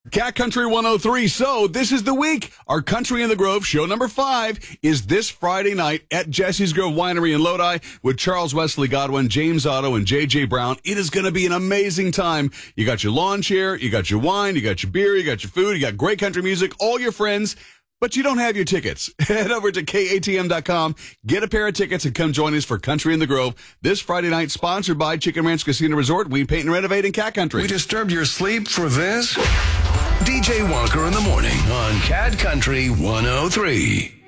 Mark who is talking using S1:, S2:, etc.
S1: Cat Country 103. So this is the week. Our Country in the Grove show number 5 is this Friday night at Jesse's Grove Winery in Lodi with Charles Wesley Godwin, James Otto, and J.J. Brown. It is going to be an amazing time. You got your lawn chair, you got your wine, you got your beer, you got your food, you got great country music, all your friends. But you don't have your tickets. Head over to KATM.com, get a pair of tickets, and come join us for Country in the Grove this Friday night, sponsored by Chicken Ranch Casino Resort, Weed Paint and Renovate, and Cat Country.
S2: We disturbed your sleep for this? DJ Walker in the morning on Cat Country 103.